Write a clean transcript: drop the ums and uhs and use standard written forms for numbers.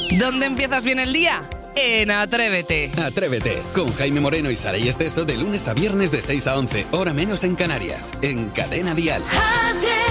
¿Dónde empiezas bien el día? En Atrévete. Atrévete, con Jaime Moreno y Saray Esteso de lunes a viernes de 6 a 11, hora menos en Canarias, en Cadena Dial. Atrévete.